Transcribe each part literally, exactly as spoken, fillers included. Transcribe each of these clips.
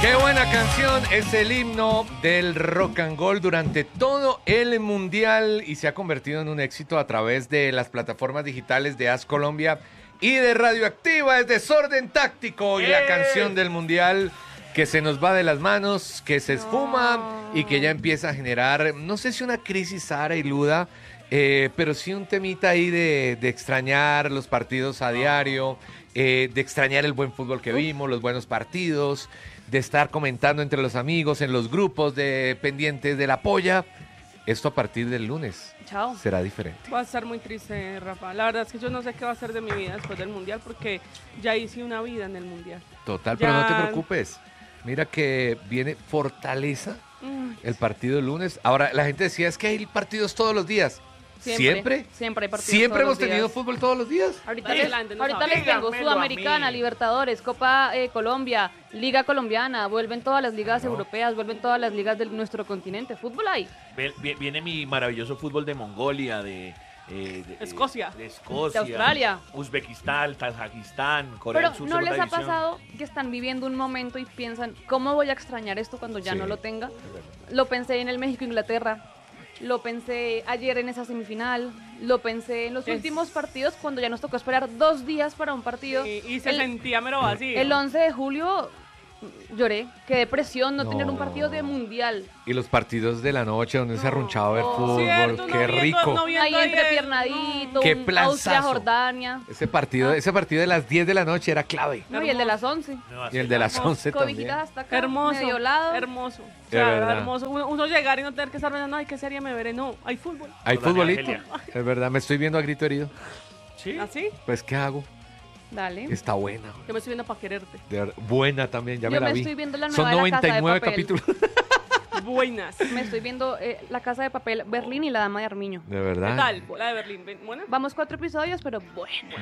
Qué buena canción, es el himno del rock and roll durante todo el mundial y se ha convertido en un éxito a través de las plataformas digitales de As Colombia y de Radioactiva. Es Desorden Táctico y la canción del mundial que se nos va de las manos, que se esfuma no. y que ya empieza a generar, no sé si una crisis Sara y Luda, eh, pero sí un temita ahí de, de extrañar los partidos a diario, eh, de extrañar el buen fútbol que vimos, los buenos partidos, de estar comentando entre los amigos, en los grupos de pendientes de la polla. Esto a partir del lunes Chao. será diferente. Va a estar muy triste, Rafa. La verdad es que yo no sé qué va a ser de mi vida después del Mundial porque ya hice una vida en el Mundial. Total, ya... pero no te preocupes. Mira que viene Fortaleza mm. el partido del lunes. Ahora, la gente decía, es que hay partidos todos los días. Siempre, ¿Siempre? Siempre hay partidos ¿Siempre todos hemos los tenido días. fútbol todos los días? Ahorita, les, ahorita les tengo Sudamericana, Libertadores, Copa eh, Colombia, Liga Colombiana, vuelven todas las ligas no. europeas, vuelven todas las ligas de nuestro continente. Fútbol hay. Viene mi maravilloso fútbol de Mongolia, de... Eh, de, Escocia. De, de Escocia. De Australia. Uzbekistán, Tazajistán, Corea del Sur. Pero ¿no les ha división. pasado que están viviendo un momento y piensan, ¿cómo voy a extrañar esto cuando ya sí. no lo tenga? Lo pensé en el México-Inglaterra. Lo pensé ayer en esa semifinal, lo pensé en los es... últimos partidos cuando ya nos tocó esperar dos días para un partido. Sí, y se el, sentía mero vacío. El once de julio lloré, qué depresión no, no tener un partido de mundial. Y los partidos de la noche donde no. se arrunchaba a ver oh, fútbol, cierto, qué no rico. Viendo, no viendo ahí entrepiernadito, qué un Austria-Jordania. Ese partido, ah. ese partido de las diez de la noche era clave. No, y el de las once. Y el de las once también. Hasta acá, hermoso, medio lado. hermoso. O sea, hermoso. Uno, uno llegar y no tener que estar viendo, ay, qué serie me veré. No, hay fútbol. Hay futbolito. Es verdad, me estoy viendo a grito herido. ¿Sí? ¿Así? Pues, ¿qué hago? Dale. Está buena. Yo me estoy viendo para quererte. De buena también, ya Yo me la me vi. Estoy viendo la nueva Son noventa y nueve de la Casa de capítulos. Buenas. Me estoy viendo eh, La Casa de Papel, Berlín y La Dama de Armiño. De verdad. ¿Qué tal? La de Berlín. ¿Buena? Vamos cuatro episodios, pero bueno.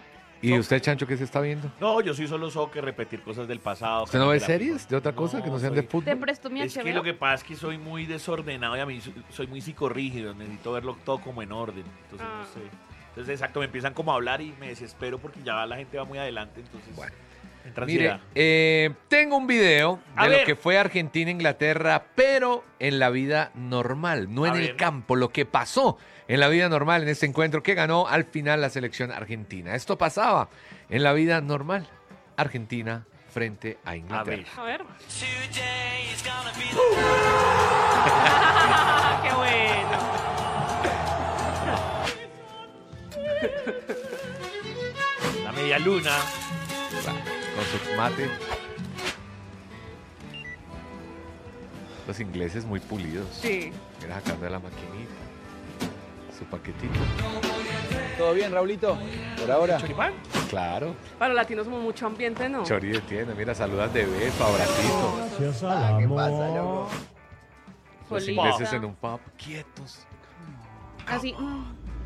¿Y so usted, Chancho, qué se está viendo? No, yo sí solo soy que repetir cosas del pasado. ¿Usted no ve series de otra cosa no, que no sean soy... de fútbol? Te presto mi Es H B O. que lo que pasa es que soy muy desordenado y a mí soy muy psicorrígido. Necesito verlo todo como en orden. Entonces, ah. no sé. Entonces, exacto, me empiezan como a hablar y me desespero porque ya la gente va muy adelante, entonces bueno, entra ansiedad. Mire, eh, tengo un video de a lo ver. que fue Argentina-Inglaterra, pero en la vida normal, no a en ver. el campo, lo que pasó en la vida normal en este encuentro que ganó al final la selección argentina. Esto pasaba en la vida normal, Argentina frente a Inglaterra. A ver. A ver. Uh. ¡Qué bueno! La media luna. Con su mate. Los ingleses muy pulidos. Sí. Mira, sacando de la maquinita. Su paquetito. ¿Todo bien, Raulito? ¿Por ahora? ¿Choripán? Claro. Para los latinos somos mucho ambiente, ¿no? Chori de tienda. Mira, saludas de beso, abracito. Gracias al amor. ¿Qué pasa, loco? Los Polita. ingleses en un pub. Quietos. Así. Mm.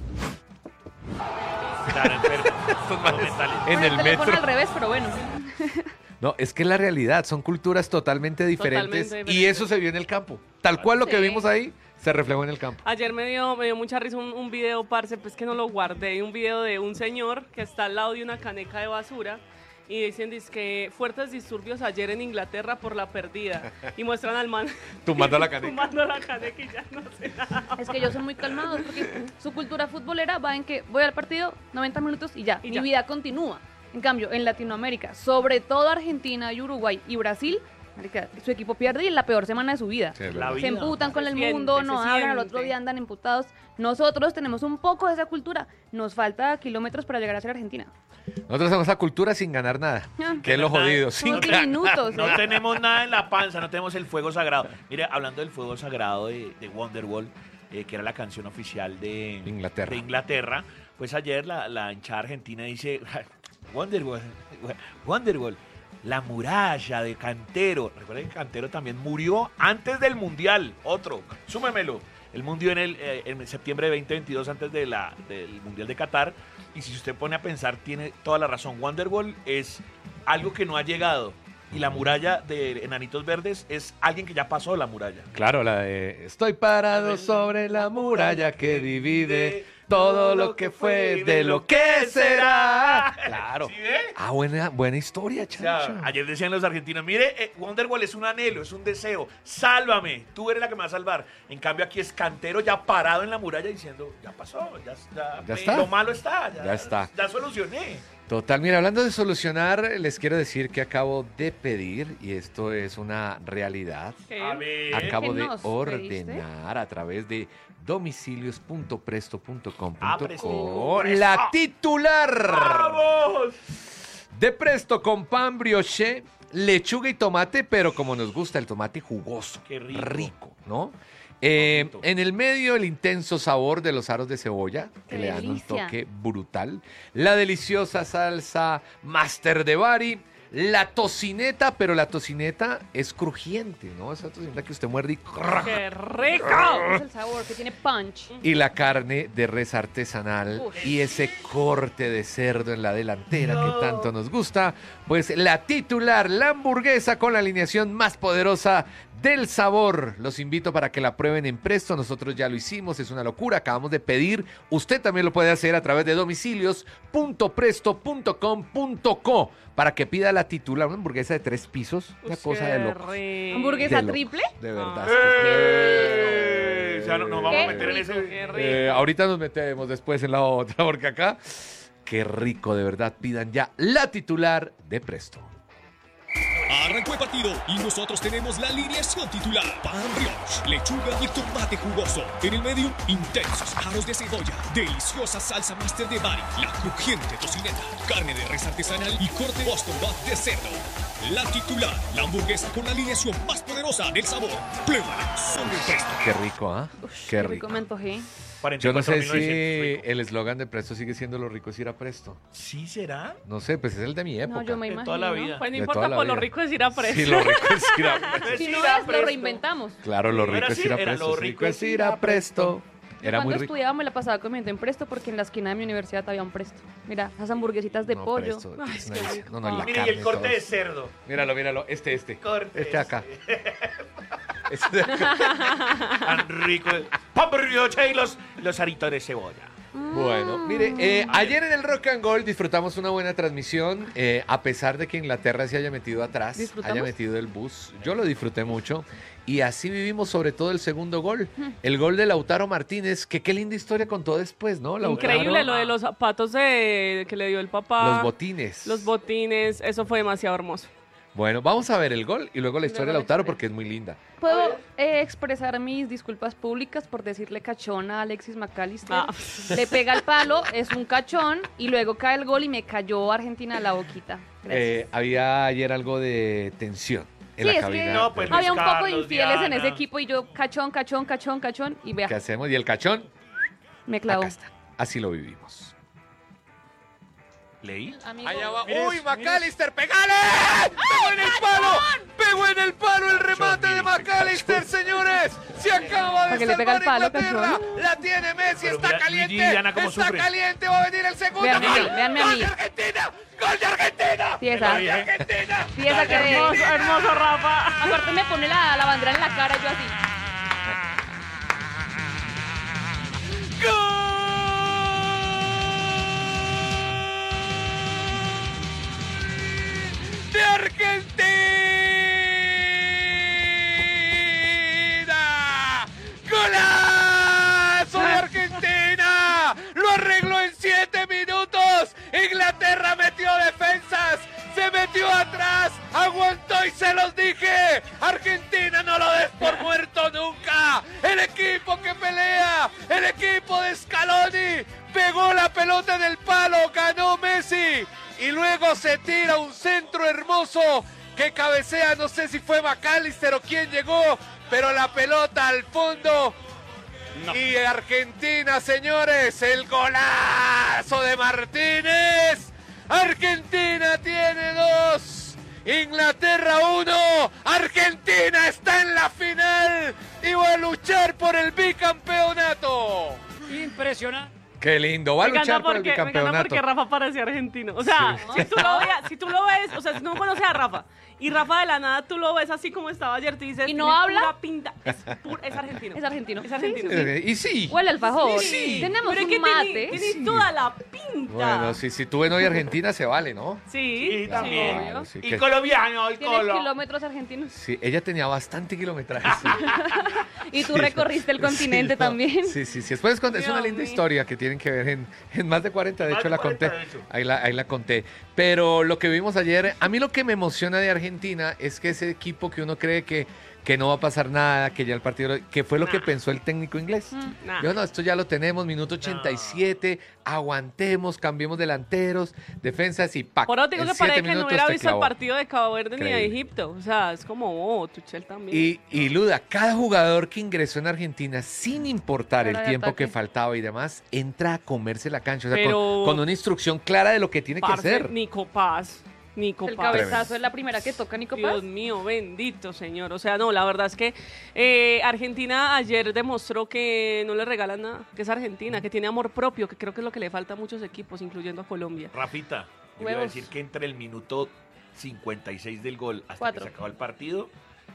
Claro, enfermo. En Con el el teléfono metro. al revés, pero bueno. No, es que es la realidad, son culturas totalmente diferentes, Totalmente diferentes. y eso se vio en el campo. Tal cual lo que Sí. vimos ahí se reflejó en el campo. Ayer me dio, me dio mucha risa un, un video, parce, pues que no lo guardé, un video de un señor que está al lado de una caneca de basura y dicen que fuertes disturbios ayer en Inglaterra por la perdida y muestran al man Tumbando la caneca. tumbando la caneca y ya no sé nada. Es que ellos son muy calmados porque su cultura futbolera va en que voy al partido noventa minutos y ya, Y mi ya. vida continúa. En cambio, en Latinoamérica, sobre todo Argentina y Uruguay y Brasil, marica, su equipo pierde y es la peor semana de su vida. Sí, es La verdad. vida. Se emputan con Se el siente, mundo, no se hablan, al siente. otro día andan emputados. Nosotros tenemos un poco de esa cultura. Nos falta kilómetros para llegar a ser Argentina. Nosotros tenemos esa cultura sin ganar nada, Ah. que es lo jodido. Sin Son ganar. diminutos. No ¿eh? tenemos nada en la panza, no tenemos el fuego sagrado. Mire, hablando del fuego sagrado de, de Wonderwall, eh, que era la canción oficial de Inglaterra. de Inglaterra, pues ayer la, la hinchada argentina dice, Wonderwall, Wonderwall, la muralla de Cantero. Recuerden que Cantero también murió antes del Mundial, otro, súmemelo. Él murió en, el, eh, en septiembre de veinte veintidós, antes de la, del Mundial de Qatar. Y si usted pone a pensar, tiene toda la razón. Wonderwall es algo que no ha llegado. Y la muralla de Enanitos Verdes es alguien que ya pasó la muralla. Claro, la de estoy parado sobre la muralla que divide todo lo que fue, de lo que será. Claro. ¿Sí ve? Ah, buena, buena historia, O sea, Chancho. ayer decían los argentinos, mire, eh, Wonderwall es un anhelo, es un deseo, sálvame, tú eres la que me va a salvar. En cambio aquí es Cantero ya parado en la muralla diciendo, ya pasó, ya, ya, Ya me- está. lo malo está, ya, Ya está. ya solucioné. Total, mira, hablando de solucionar, les quiero decir que acabo de pedir, y esto es una realidad, ¿Qué? A ver. acabo ¿Qué de nos ordenar a través de domicilios punto presto punto com punto Ah, Presto. co Presto. la titular ¡Vamos! de Presto con pan brioché, lechuga y tomate, pero como nos gusta el tomate jugoso, Qué rico. ¿no? Eh, Poquito. en el medio el intenso sabor de los aros de cebolla, que ¡Qué le dan un delicia! toque brutal, la deliciosa salsa Master de Bari, la tocineta, pero la tocineta es crujiente, ¿no? Esa tocineta que usted muerde y ¡Qué rico! Es el sabor que tiene punch. y la carne de res artesanal Uf. y ese corte de cerdo en la delantera No. que tanto nos gusta, pues la titular, la hamburguesa con la alineación más poderosa del sabor. Los invito para que la prueben en Presto, nosotros ya lo hicimos, es una locura, acabamos de pedir, usted también lo puede hacer a través de domicilios punto presto punto com punto co para que pida la titular, una hamburguesa de tres pisos, una Uy, cosa qué de loco. rico. ¿Hamburguesa De loco. triple? De verdad. ¡Eh! O sea, no- nos vamos Qué a meter en ese... Qué rico. Eh, ahorita nos metemos después en la otra, porque acá, qué rico, de verdad. Pidan ya la titular de Presto. Arrancó el partido y nosotros tenemos la alineación titular. Pan brioche, lechuga y tomate jugoso. En el medio, intensos aros de cebolla. Deliciosa salsa Master de Bari. La crujiente tocineta. Carne de res artesanal y corte Boston Buff de cerdo. La titular, la hamburguesa con la alineación más poderosa del sabor. Pruébala, solo en Presto. Qué rico, ¿ah? Qué rico. Me antojé. Yo no sé si cuarenta y cuatro mil novecientos, rico. el eslogan de Presto sigue siendo lo rico es ir a Presto. ¿Sí será? No sé, pues es el de mi época. No, yo me De imagino. toda la vida. Pues no De importa, toda la por lo vida. rico es ir a preso. Sí, lo rico es ir a Presto. Si no Ir a es, lo Presto. reinventamos. Claro, lo No rico era es así, ir a era Presto. lo sí, rico es ir a Presto. Yo Era muy cuando rico. estudiaba me la pasaba comiendo en Presto porque en la esquina de mi universidad había un Presto. Mira, esas hamburguesitas de No, pollo. Presto, Ay, es qué una delicia. rico. No, no, y la Mire, y carne, el corte todo. de cerdo. Míralo, míralo, este, este. Corte Este acá. Este de acá. Tan rico. Pan brioche y los, los aritos de cebolla. Bueno, mire, eh, ayer en el Rock and Gold disfrutamos una buena transmisión, eh, a pesar de que Inglaterra se haya metido atrás, ¿Disfrutamos? haya metido el bus. Yo lo disfruté mucho y así vivimos sobre todo el segundo gol, el gol de Lautaro Martínez, que qué linda historia contó después, ¿no? Lautaro, Increíble lo de los zapatos de, que le dio el papá. los botines. Los botines, eso fue demasiado hermoso. Bueno, vamos a ver el gol y luego la historia de Luego la Lautaro historia. porque es muy linda. ¿Puedo eh, expresar mis disculpas públicas por decirle cachón a Alexis McAllister? Ah. Le pega el palo, es un cachón, y luego cae el gol y me cayó Argentina a la boquita. Gracias. Eh, había ayer algo de tensión en Sí, la es cabina. que No, pues, de- había un poco de Carlos, infieles en Diana. ese equipo y yo cachón, cachón, cachón, cachón, y vea, ¿Qué hacemos? Y el cachón, me clavó. acá está. Así lo vivimos. ¿Leí? Amigo, Allá va. Mires, ¡Uy, McAllister! ¡Pegale! ¡Pegó en el palo! ¡Pegó en el palo el remate de McAllister, señores! ¡Se acaba ¿Para de qué le pega salvar el palo, Inglaterra! cachón? ¡La tiene Messi! Pero ¡Está mira, caliente! Luigi y Diana cómo ¡Está sufren. caliente! ¡Va a venir el segundo Véanme a gol! mí, véanme a ¡Gol mí. de Argentina! ¡Gol de Argentina! Pieza. ¡Gol de Argentina! Pieza que de... Hermoso, hermoso, Rafa. Aparte me pone la, la bandera en la cara y yo así. ¡De Argentina! ¡Golazo de Argentina! ¡Lo arregló en siete minutos! Inglaterra metió defensas, se metió atrás, aguantó y se los dije. Argentina no lo des por muerto nunca. El equipo que pelea, el equipo de Scaloni, pegó la pelota en el palo, ganó Messi. Y luego se tira un centro hermoso que cabecea, no sé si fue McAllister o quién llegó, pero la pelota al fondo. Y Argentina, señores, el golazo de Martínez. Argentina tiene dos, Inglaterra uno. Argentina está en la final y va a luchar por el bicampeonato. Impresionante. Qué lindo. Va a Me encanta luchar por el porque, me encanta bicampeonato. porque Rafa parecía argentino. O sea, Sí. si, tú lo veas, si tú lo ves, o sea, si no conoces a Rafa y Rafa de la nada tú lo ves así como estaba ayer, te dices, ¿Y no "Tiene habla?" pura pinta. Es, pu- es argentino. Es argentino. Es argentino. Sí, sí, Eh, Y sí. Huele al alfajor. Sí. Tenemos Pero es un que mate. tiene, tiene Sí. toda la pinta. Bueno, si, si tú ven hoy Argentina, se vale, ¿no? Sí, Sí, también. obvio. Claro, sí, Y que- colombiano, el ¿Tienes colo. kilómetros argentinos? sí, ella tenía bastante kilometraje. Sí. Y tú Sí. recorriste el continente Sí, no. también. Sí, sí, sí. Después con- es Dios una linda mío. historia que tienen que ver en, en más de cuarenta, de Más hecho de la cuarenta, conté. de hecho. Ahí la, ahí la conté. Pero lo que vimos ayer, a mí lo que me emociona de Argentina es que ese equipo que uno cree que, que no va a pasar nada, que ya el partido, que fue lo que Nah. pensó el técnico inglés. Mm. Nah. Yo no, esto ya lo tenemos, minuto ochenta y siete, aguantemos, cambiemos delanteros, defensas y ¡pac! Por eso digo En que siete parece que no minutos hubiera te visto el clavó. partido de Cabo Verde ni de Increíble. Egipto. O sea, es como, oh, Tuchel también. Y, y Luda, cada jugador que ingresó en Argentina, sin importar Hora el de tiempo ataque. que faltaba y demás, entra a comerse la cancha. O sea, con- Pero- con, una instrucción clara de lo que tiene que Parce, hacer. Nico Paz. Nico El Paz. cabezazo es la primera que toca Nico Paz. Dios mío, bendito señor. O sea, no, la verdad es que eh, Argentina ayer demostró que no le regalan nada, que es Argentina, que tiene amor propio, que creo que es lo que le falta a muchos equipos, incluyendo a Colombia. Rafita, yo iba a Huevos. decir que entre el minuto cincuenta y seis del gol hasta Cuatro. que se acabó el partido,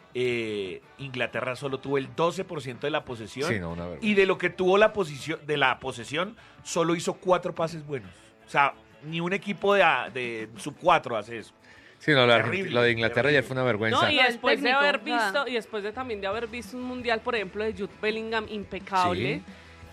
eh, Inglaterra solo tuvo el doce por ciento de la posesión. Sí, no, una vergüenza. Y de lo que tuvo la posición, de la posesión, solo hizo cuatro pases buenos. O sea, ni un equipo de, a- de sub cuatro hace eso. Sí, no, lo, de Terrible, Argent- lo de Inglaterra ayer terrible. fue una vergüenza. No, y Lo del después de técnico, haber o sea. visto, y después de también de haber visto un mundial, por ejemplo, de Jude Bellingham impecable, Sí.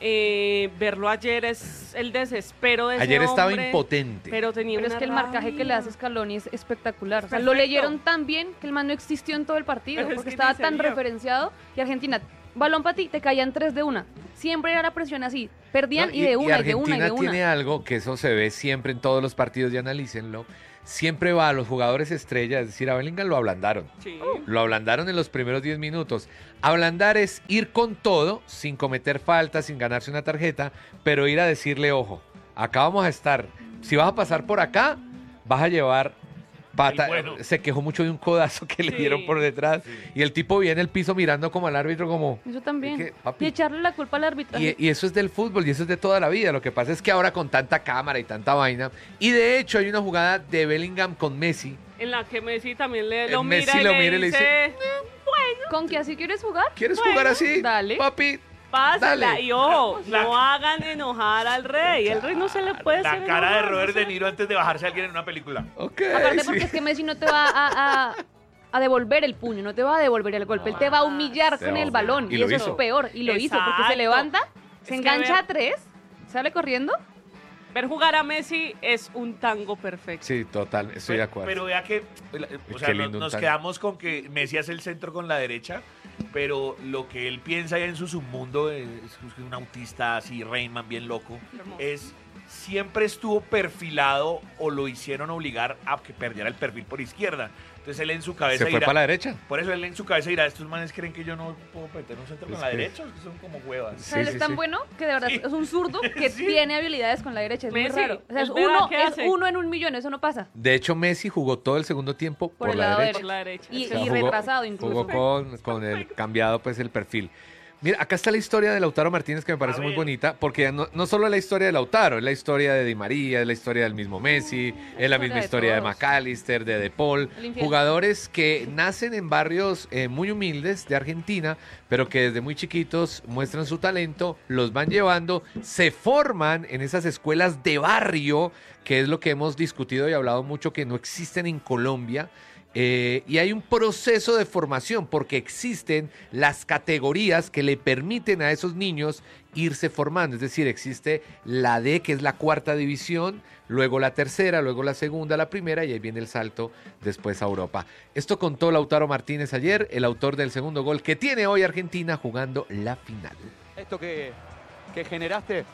eh, verlo ayer es el desespero de ese Ayer estaba hombre, impotente. Pero tenía Pero es una que el marcaje que le rabia. hace Scaloni es espectacular. O sea, lo Perfecto. leyeron tan bien que el man no existió en todo el partido. Pero es Porque que estaba ni se tan vio. referenciado. Y Argentina, balón para ti, te caían tres de una. Siempre era la presión así. Perdían No, y, de una, y de una, y Argentina de una. tiene algo que eso se ve siempre en todos los partidos y analícenlo. Siempre va a los jugadores estrella, es decir, a Bellingham lo ablandaron. Sí. Lo ablandaron en los primeros diez minutos. Ablandar es ir con todo, sin cometer faltas, sin ganarse una tarjeta, pero ir a decirle, ojo, acá vamos a estar. Si vas a pasar por acá, vas a llevar pata. El bueno. Se quejó mucho de un codazo que le Sí. dieron por detrás. Y el tipo viene el piso mirando como al árbitro, como... Eso también. Es que, papi, y echarle la culpa al arbitraje. y, y eso es del fútbol y eso es de toda la vida. Lo que pasa es que ahora con tanta cámara y tanta vaina. Y de hecho hay una jugada de Bellingham con Messi. En la que Messi también le, Eh, lo Messi mira y lo le mira y le dice, ¿Con que así quieres jugar? ¿Quieres Bueno, jugar así? dale. Papi. pásala. Dale. Y ojo, La- no hagan enojar al rey. El rey no se le puede hacer La cara de enojar, Robert no sé. De Niro antes de bajarse a alguien en una película. Ok. Aparte sí. porque es que Messi no te va a, a- a devolver el puño, no te va a devolver el golpe, él te va a humillar Se con va a el humillar. balón. Y Y, lo eso hizo. es peor. Y lo hizo porque se Exacto. levanta, Es se que engancha ver- a tres, sale corriendo. Ver jugar a Messi es un tango perfecto. Sí, total, estoy de acuerdo. Pero vea que, o sea, Qué no- lindo un nos tango. quedamos con que Messi hace el centro con la derecha, pero lo que él piensa ya en su submundo, es es un autista así, Rainman, bien loco, Hermoso. es siempre estuvo perfilado o lo hicieron obligar a que perdiera el perfil por izquierda. Entonces él en su cabeza Se fue dirá, para la derecha. por eso él en su cabeza dirá, estos manes creen que yo no puedo meter un centro Es con la que- derecha, es que son como huevas. O sea, él Sí, es sí, tan sí. bueno que de verdad Sí. es un zurdo que Sí. tiene habilidades con la derecha, es muy Messi, raro. O sea, es él verá uno, qué es hace. uno en un millón, eso no pasa. De hecho, Messi jugó todo el segundo tiempo por, Por el la lado derecha. Por la derecha. Y, O sea, y jugó- retrasado incluso. Jugó con, con el cambiado, pues, el perfil. Mira, acá está la historia de Lautaro Martínez que me parece A muy ver. bonita, porque no, no solo es la historia de Lautaro, es la historia de Di María, es la historia del mismo Messi, es la historia misma de historia de todos. McAllister, de De Paul, El infiel. jugadores que nacen en barrios eh, muy humildes de Argentina, pero que desde muy chiquitos muestran su talento, los van llevando, se forman en esas escuelas de barrio, que es lo que hemos discutido y hablado mucho, que no existen en Colombia. Eh, y hay un proceso de formación porque existen las categorías que le permiten a esos niños irse formando. Es decir, existe la D, que es la cuarta división, luego la tercera, luego la segunda, la primera, y ahí viene el salto después a Europa. Esto contó Lautaro Martínez ayer, el autor del segundo gol que tiene hoy Argentina jugando la final. Esto que, que generaste.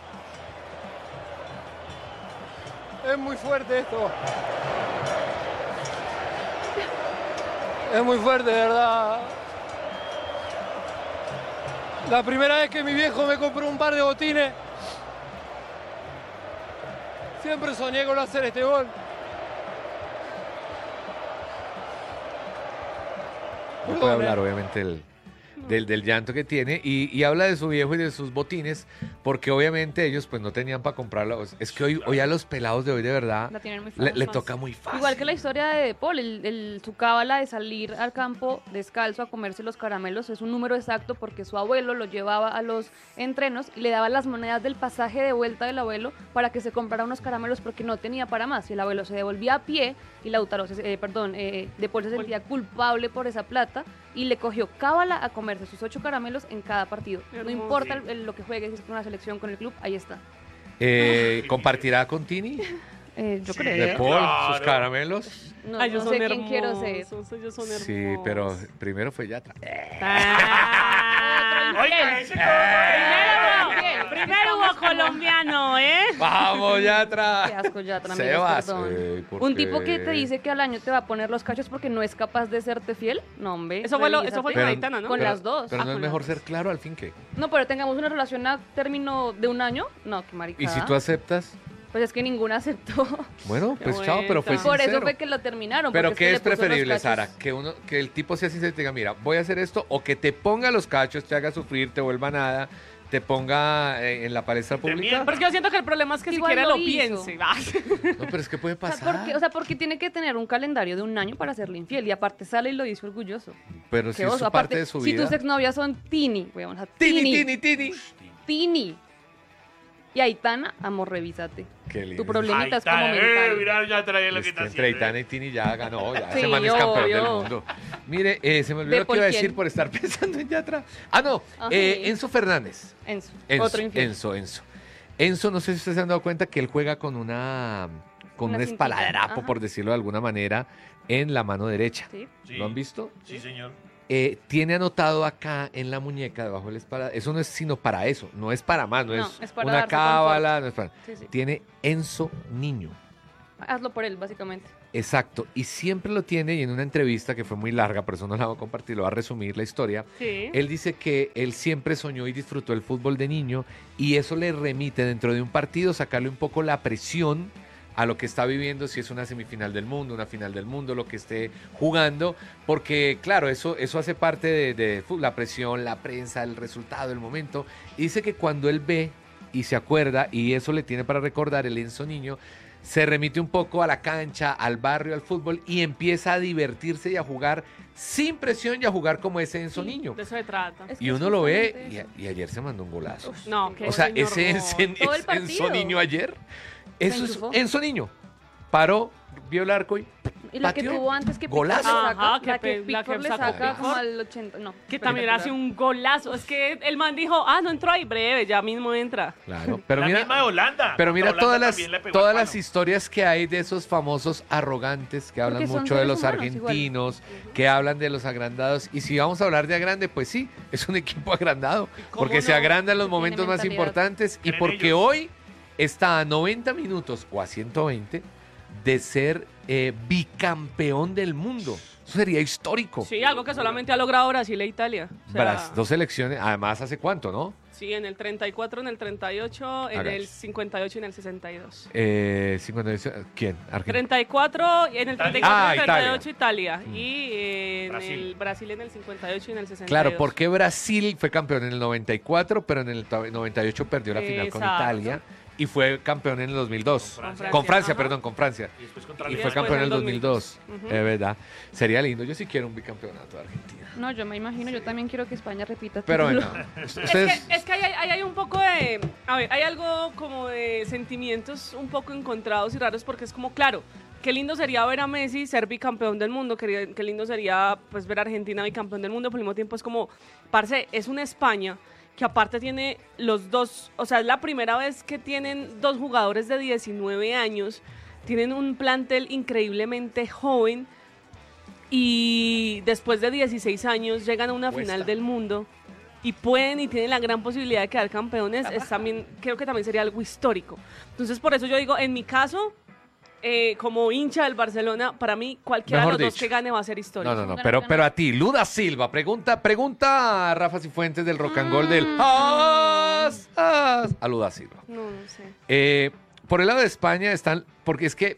Es muy fuerte esto. Es muy fuerte, de verdad. La primera vez que mi viejo me compró un par de botines, siempre soñé con hacer este gol. No puede hablar, obviamente, el, del, del llanto que tiene, y, y habla de su viejo y de sus botines, porque obviamente ellos pues no tenían para comprarlos. Es que hoy, hoy a los pelados de hoy de verdad La tienen muy le, fácil. le toca muy fácil. Igual que la historia de De Paul, el, el- su cábala de salir al campo descalzo a comerse los caramelos es un número exacto porque su abuelo lo llevaba a los entrenos y le daba las monedas del pasaje de vuelta del abuelo para que se comprara unos caramelos porque no tenía para más. Y el abuelo se devolvía a pie y Lautaro, se- eh, perdón, eh, De Paul se sentía culpable por esa plata y le cogió cábala a comerse sus ocho caramelos en cada partido. No Hermoso. importa el- el- lo que juegue, si es con una selección, con el club, ahí está. Eh, ¿Compartirá con Tini? Eh, yo Sí. creo. De Paul, Claro. sus caramelos. No, Ay, ellos no son sé quién quiero ser. hermosos, ellos son hermosos. Sí, pero primero fue Yatra. Ah, Oiga, ese primero, primero hubo colombiano, ¿eh? ¡Vamos, Qué Yatra! asco ya, amigos, Sebas, perdón. eh, ¿por Un qué? tipo que te dice que al año te va a poner los cachos porque no es capaz de serte fiel. No, hombre. Eso fue lo- eso fue revísate. con Aitana, ¿no? Con pero- las dos. Pero Ah, no es con mejor las ser claro al fin que. No, pero tengamos una relación a término de un año. No, qué maricada. ¿Y si tú aceptas? Pues es que ninguna aceptó. Bueno, Qué pues chao, pero fue vuelta. Por eso sincero. fue que lo terminaron. Pero porque ¿qué que es le puso los preferible, cachos. Sara? Que uno, que el tipo sea sincero y te diga, mira, voy a hacer esto, o que te ponga los cachos, te haga sufrir, te vuelva nada, te ponga eh, en la palestra te pública. mienta. Porque yo siento que el problema es que Igual siquiera lo lo, hizo. piense. No, pero es que puede O sea, pasar. porque, o sea, porque tiene que tener un calendario de un año para serle infiel. Y aparte sale y lo dice orgulloso. pero si Qué es oso. su Aparte, parte de su si vida. tus exnovias son Tini, weón, o sea, Tini, Tini, tini, tini. Tini. Y Aitana, amor, revísate. Qué lindo. Tu problemita es como Ahí está, mental. eh, mira, ya trae lo Es que que está entre haciendo. Aitana y Tini ya ganó, ya Sí, ese man es campeón del obvio. mundo. Mire, eh, se me olvidó ¿De lo que por iba a quién? decir por estar pensando en Yatra. Ah, no, Ah, eh, sí. Enzo Fernández. Enzo, Enzo, otro infiel. Enzo, Enzo. Enzo, no sé si ustedes se han dado cuenta que él juega con una con Una un cintita, espaladrapo, ajá. por decirlo de alguna manera, en la mano derecha. Sí. Sí. ¿Lo han visto? Sí, señor. Eh, tiene anotado acá en la muñeca, debajo del espalda. Eso no es sino para eso, no es para más, no, No, es, es para una darse cábala, no es para. Sí, sí. Tiene Enzo Niño. Hazlo por él, básicamente. Exacto, y siempre lo tiene, y en una entrevista que fue muy larga, por eso no la voy a compartir, lo voy a resumir la historia. Sí. Él dice que él siempre soñó y disfrutó el fútbol de niño, y eso le remite dentro de un partido sacarle un poco la presión a lo que está viviendo, si es una semifinal del mundo, una final del mundo, lo que esté jugando, porque claro, eso, eso hace parte de, de fu- la presión, la prensa, el resultado, el momento. Y dice que cuando él ve y se acuerda, y eso le tiene para recordar el Enzo Niño, se remite un poco a la cancha, al barrio, al fútbol, y empieza a divertirse y a jugar sin presión y a jugar como ese Enzo Sí, Niño. De eso se trata. Es que Y es uno lo ve, justamente y, eso. y ayer se mandó un golazo. Uf, No, que O sea, señor, ese no. Enzo, Todo el ese partido. Enzo Niño ayer, eso es enchufó. Enzo Niño. Paró, vio el arco y Y la que pateó. tuvo antes que Golazo. Pickford le saca, Ajá, que la que pe- la que Pickford le sacó saca como Pickford. al ochenta, no. Que también espectacular. hace un golazo. Es que el man dijo, ah, no entró ahí breve, ya mismo entra. Claro, pero la mira, misma de Holanda. pero mira Holanda todas las también le pegó todas al las palo. historias que hay de esos famosos arrogantes que hablan Porque son mucho de seres los humanos igual. argentinos, que hablan de los agrandados. Y si vamos a hablar de agrande, pues sí, es un equipo agrandado, cómo porque se no? agranda en los Tiene momentos más mentalidad. importantes y Creen porque ellos. hoy está a noventa minutos o a ciento veinte de ser eh, bicampeón del mundo. Eso sería histórico. Sí, algo que solamente ha logrado Brasil e Italia. O sea, Bras- dos selecciones, además, ¿hace cuánto, no? Sí, en el treinta y cuatro, en el treinta y ocho, en Hágale. el cincuenta y ocho y en el sesenta y dos. Eh, cincuenta y ocho, ¿quién? Argentina. treinta y cuatro, en el treinta y cuatro, Ah, en el treinta y Italia. ocho Italia. Y en Brasil. el Brasil en el cincuenta y ocho y en el sesenta y dos. Claro, porque Brasil fue campeón en el noventa y cuatro, pero en el to- noventa y ocho perdió la final con Exacto. Italia y fue campeón en el dos mil dos. Con Francia. Con Francia, Ajá. perdón, con Francia. Y después contra Y Y fue después campeón en el en dos mil dos. Ujú. Es verdad. Sería lindo. Yo sí quiero un bicampeonato de Argentina. No, yo me imagino, yo también quiero que España repita. Pero título. bueno, Es ustedes... que, es que hay, hay- hay un poco de, a ver, hay algo como de sentimientos un poco encontrados y raros porque es como, claro, qué lindo sería ver a Messi ser bicampeón del mundo, qué, qué lindo sería pues ver a Argentina bicampeón del mundo, pero al mismo tiempo es como, parce, es una España que aparte tiene los dos, o sea, es la primera vez que tienen dos jugadores de diecinueve años, tienen un plantel increíblemente joven y después de dieciséis años llegan a una Cuesta. final del mundo y pueden y tienen la gran posibilidad de quedar campeones, es también, creo que también sería algo histórico. Entonces, por eso yo digo, en mi caso, eh, como hincha del Barcelona, para mí cualquiera Mejor de los dicho. dos que gane va a ser histórico. No, no, no, Pero pero, que pero no. a ti, Luda Silva, pregunta, pregunta a Rafa Cifuentes del Rock and Roll del Mm. As, As, a Luda Silva. No, no sé. Eh, por el lado de España están, porque es que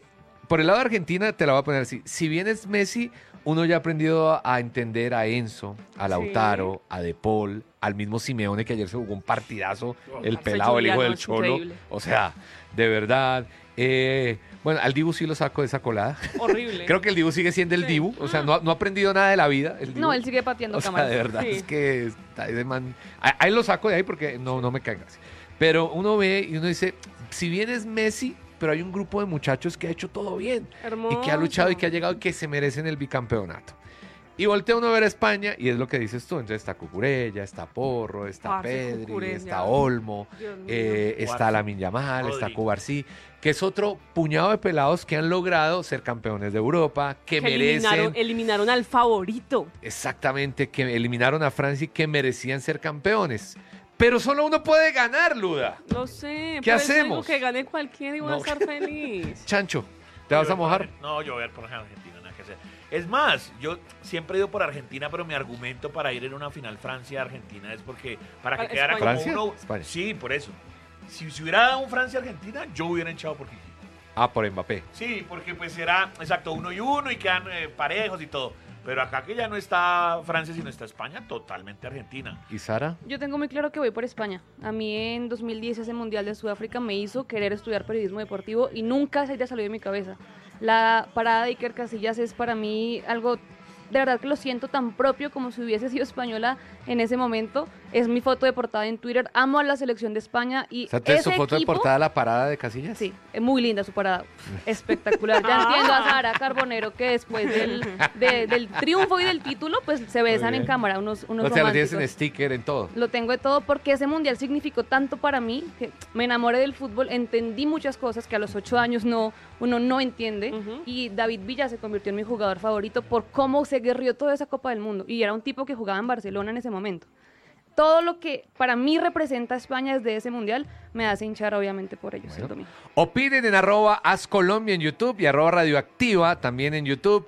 por el lado de Argentina te la voy a poner así. Si bien es Messi, uno ya ha aprendido a entender a Enzo, a Lautaro, sí. a De Paul, al mismo Simeone que ayer se jugó un partidazo, el pelado, el hijo del Cholo. O sea, de verdad. Eh, bueno, al Dibu sí lo saco de esa colada. Horrible. Creo que el Dibu sigue siendo el sí. Dibu. O sea, no, no ha aprendido nada de la vida. El no, él sigue pateando o sea, cámaras. de verdad, sí. es que está de man... Ahí lo saco de ahí porque no, no me caigas. Pero uno ve y uno dice, si bien es Messi, pero hay un grupo de muchachos que ha hecho todo bien. Hermoso. Y que ha luchado y que ha llegado y que se merecen el bicampeonato. Y voltea uno a ver a España y es lo que dices tú. Entonces está Cucurella, está Porro, está ah, Pedri, Cucurella. está Olmo, eh, está Lamine Yamal, está Cubarsí, que es otro puñado de pelados que han logrado ser campeones de Europa, que, que merecen... Eliminaron, eliminaron al favorito. Exactamente, que eliminaron a Francia y que merecían ser campeones. Pero solo uno puede ganar, Luda. Lo sé. ¿Qué hacemos? Digo que gane cualquiera y voy no. a estar feliz. Chancho, ¿te vas a mojar? No, yo voy a ir por Argentina, nada que hacer. Es más, yo siempre he ido por Argentina, pero mi argumento para ir en una final Francia-Argentina es porque para que quedara como ¿Francia? uno... España. Sí, por eso. Si, si hubiera dado un Francia-Argentina, yo hubiera echado por Kiki. Ah, por Mbappé. Sí, porque pues era, exacto, uno y uno y quedan eh, parejos y todo. Pero acá que ya no está Francia, sino está España, totalmente Argentina. ¿Y Sara? Yo tengo muy claro que voy por España. A mí en dos mil diez ese Mundial de Sudáfrica me hizo querer estudiar periodismo deportivo y nunca esa idea salió de mi cabeza. La parada de Iker Casillas es para mí algo, de verdad que lo siento tan propio como si hubiese sido española en ese momento. Es mi foto de portada en Twitter. Amo a la selección de España y o sea, ¿es ese su foto equipo, de portada la parada de Casillas? Sí, es muy linda su parada. Espectacular. Ya entiendo a Sara Carbonero que después del, de, del triunfo y del título, pues se besan en cámara unos, unos o sea, lo tienes románticos. en sticker, en todo. Lo tengo de todo porque ese mundial significó tanto para mí que me enamoré del fútbol, entendí muchas cosas que a los ocho años no, uno no entiende uh-huh. y David Villa se convirtió en mi jugador favorito por cómo se guerrió toda esa Copa del Mundo y era un tipo que jugaba en Barcelona en ese momento. Todo lo que para mí representa España desde ese mundial me hace hinchar obviamente por ellos. Bueno, el domingo. Opinen en arroba Ascolombia en YouTube y arroba Radioactiva también en YouTube.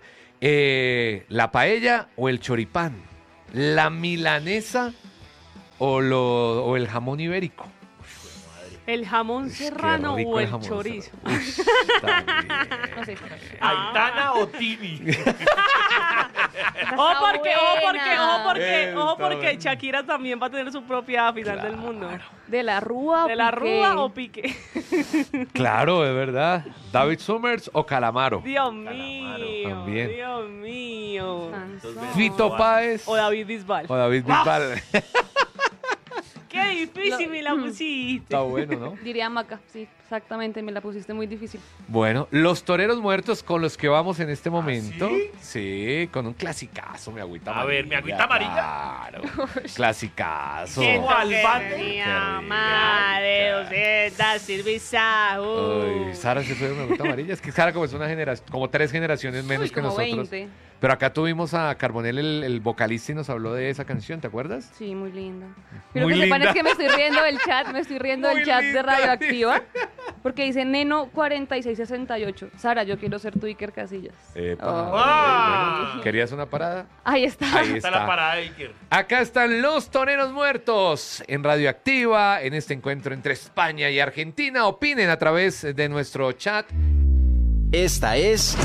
Eh, ¿La paella o el choripán? ¿La milanesa o, lo, o el jamón ibérico? ¿El jamón serrano o el, el chorizo? Uy, no sé. ¿Aitana o Tini? Ojo porque, ojo porque, ojo porque, ojo porque Shakira también va a tener su propia final claro. del mundo. ¿De la Rúa o ¿De la Piqué? Rúa o Piqué? Claro, de verdad. ¿David Summers o Calamaro? Dios mío, también. Dios mío. ¿Fito Páez o David Bisbal? O David Bisbal. Qué difícil Lo, me la pusiste. Está bueno, ¿no? Diría Maca, sí, exactamente, me la pusiste muy difícil. Bueno, los toreros muertos con los que vamos en este momento. ¿Sí? Sí, con un clasicazo, mi agüita A amarilla. ver, ¿mi agüita amarilla? Claro, clasicazo. ¿Qué tal, Mi madre, doscientas cervezas. Uy, Sara se fue de mi agüita amarilla. Es que Sara como es una generación, como tres generaciones menos Uy, que como nosotros. veinte. Pero acá tuvimos a Carbonell, el, el vocalista, y nos habló de esa canción, ¿te acuerdas? Sí, muy linda. Pero Muy lo que sepan linda. es que me estoy riendo del chat, me estoy riendo Muy del chat linda, de Radioactiva, porque dice Neno cuarenta y seis sesenta y ocho. Sara, yo quiero ser tu Iker Casillas. Epa. Oh. Ah. Bueno, ¿querías una parada? Ahí está. Ahí Está está. la parada de Iker. Acá están los toreros muertos en Radioactiva, en este encuentro entre España y Argentina. Opinen a través de nuestro chat. Esta es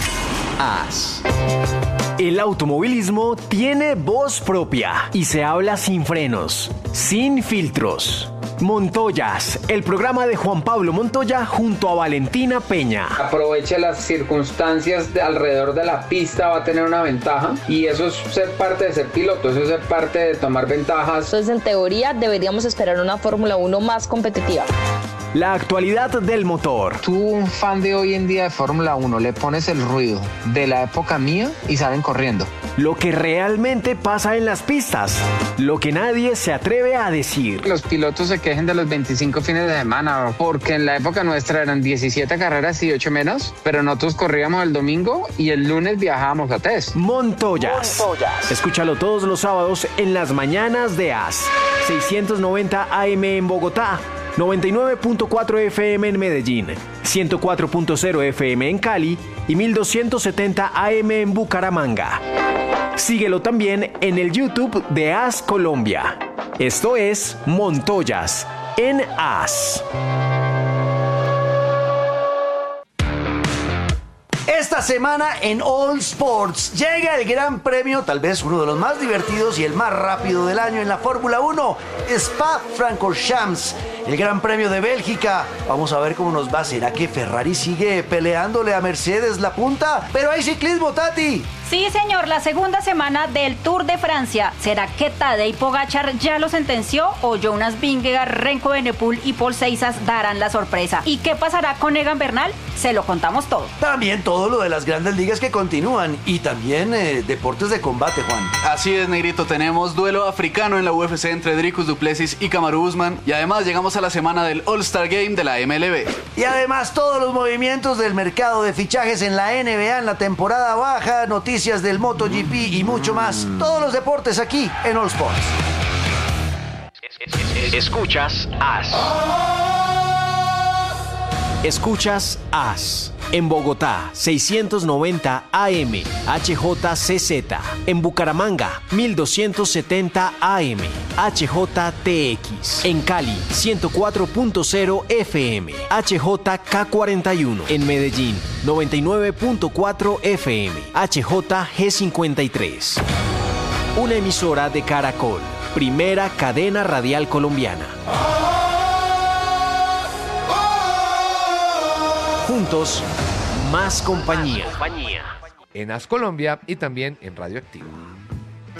As. El automovilismo tiene voz propia y se habla sin frenos, sin filtros. Montoyas, el programa de Juan Pablo Montoya junto a Valentina Peña. Aproveche las circunstancias de alrededor de la pista, va a tener una ventaja y eso es ser parte de ser piloto, eso es ser parte de tomar ventajas. Entonces, en teoría, deberíamos esperar una Fórmula uno más competitiva. La actualidad del motor. Tú, un fan de hoy en día de Fórmula uno, le pones el ruido de la época mía y salen corriendo. Lo que realmente pasa en las pistas. Lo que nadie se atreve a decir. Los pilotos se quejen de los veinticinco fines de semana, porque en la época nuestra eran diecisiete carreras y ocho menos, pero nosotros corríamos el domingo y el lunes viajábamos a test. Montoyas. Montoyas. Escúchalo todos los sábados en las mañanas de As. seiscientos noventa A M en Bogotá. noventa y nueve punto cuatro F M en Medellín, ciento cuatro punto cero F M en Cali y mil doscientos setenta A M en Bucaramanga. Síguelo también en el YouTube de As Colombia. Esto es Montoyas en As. la semana en All Sports. Llega el Gran Premio, tal vez uno de los más divertidos y el más rápido del año en la Fórmula uno, Spa-Francorchamps, el Gran Premio de Bélgica. Vamos a ver cómo nos va. ¿Será que Ferrari sigue peleándole a Mercedes la punta? Pero hay ciclismo, Tati. Sí, señor, la segunda semana del Tour de Francia. ¿Será que Tadej Pogačar ya lo sentenció o Jonas Vingegaard, Renko Evenepoel y Paul Seizas darán la sorpresa? ¿Y qué pasará con Egan Bernal? Se lo contamos todo. También todo lo de las grandes ligas que continúan y también eh, deportes de combate, Juan. Así es, Negrito, tenemos duelo africano en la U F C entre Dricus du Plessis y Kamaru Usman y además llegamos a la semana del All-Star Game de la M L B. Y además todos los movimientos del mercado de fichajes en la N B A en la temporada baja, noticias del MotoGP y mucho más. Todos los deportes aquí en All Sports. Escuchas A S. Escuchas A S. En Bogotá, seiscientos noventa A M, H J C Z. En Bucaramanga, mil doscientos setenta A M, H J T X. En Cali, ciento cuatro punto cero F M, H J K cuarenta y uno. En Medellín, noventa y nueve punto cuatro F M, H J G cincuenta y tres. Una emisora de Caracol, primera cadena radial colombiana. Juntos, más compañía. En A S Colombia y también en Radio Activo.